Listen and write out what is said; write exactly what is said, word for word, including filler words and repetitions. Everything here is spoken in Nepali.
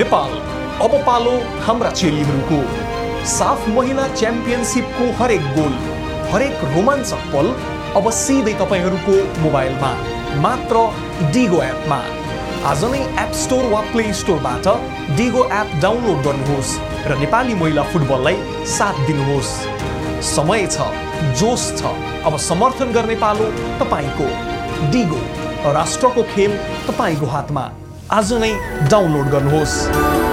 नेपाल अब पालो हाम्रा चेलीहरूको। साफ महिला च्याम्पियनसिपको हरेक गोल, हरेक रोमाञ्चक पल अब सिधै तपाईँहरूको मोबाइलमा, मात्र डिगो एपमा। आज नै एप स्टोर वा प्ले स्टोरबाट डिगो एप डाउनलोड गर्नुहोस् र नेपाली महिला फुटबललाई साथ दिनुहोस्। समय छ, जोस छ, अब समर्थन गर्ने पालो तपाईँको। डिगो, राष्ट्रको खेल तपाईँको हातमा। आज नै डाउनलोड गर्नुहोस्।